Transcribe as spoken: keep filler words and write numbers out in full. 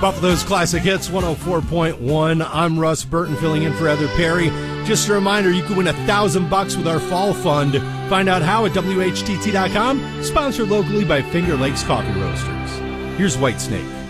Buffalo's Classic Hits one oh four point one. I'm Russ Burton filling in for Heather Perry. Just a reminder, you can win a thousand bucks with our fall fund. Find out how at W H T T dot com. Sponsored locally by Finger Lakes Coffee Roasters. Here's Whitesnake.